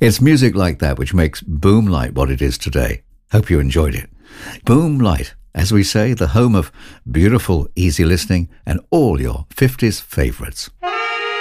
It's music like that which makes Boom Light what it is today. Hope you enjoyed it. Boom Light, as we say, the home of beautiful, easy listening and all your 50s favourites.